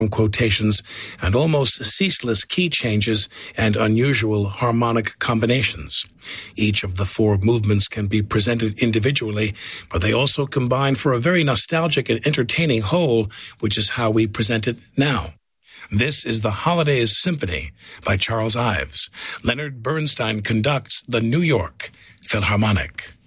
quotations and almost ceaseless key changes and unusual harmonic combinations. Each of the four movements can be presented individually, but they also combine for a very nostalgic and entertaining whole, which is how we present it now. This is the Holidays Symphony by Charles Ives. Leonard Bernstein conducts the New York Philharmonic.